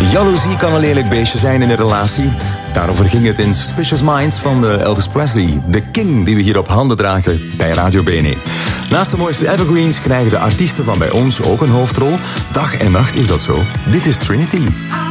Jaloezie kan een lelijk beestje zijn in een relatie. Daarover ging het in Suspicious Minds van Elvis Presley. De king die we hier op handen dragen bij Radio Bene. Naast de mooiste evergreens krijgen de artiesten van bij ons ook een hoofdrol. Dag en nacht is dat zo. Dit is Trinity.